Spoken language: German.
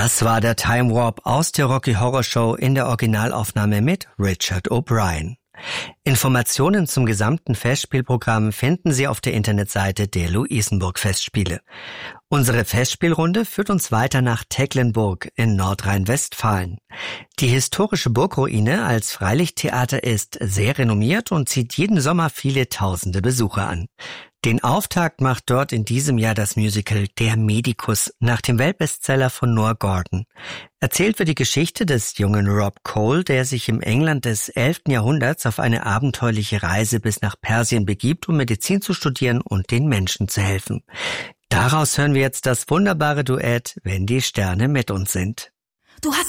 Das war der Time Warp aus der Rocky Horror Show in der Originalaufnahme mit Richard O'Brien. Informationen zum gesamten Festspielprogramm finden Sie auf der Internetseite der Luisenburg-Festspiele. Unsere Festspielrunde führt uns weiter nach Tecklenburg in Nordrhein-Westfalen. Die historische Burgruine als Freilichttheater ist sehr renommiert und zieht jeden Sommer viele tausende Besucher an. Den Auftakt macht dort in diesem Jahr das Musical Der Medikus nach dem Weltbestseller von Noah Gordon. Erzählt wird die Geschichte des jungen Rob Cole, der sich im England des 11. Jahrhunderts auf eine abenteuerliche Reise bis nach Persien begibt, um Medizin zu studieren und den Menschen zu helfen. Daraus hören wir jetzt das wunderbare Duett Wenn die Sterne mit uns sind. Du hast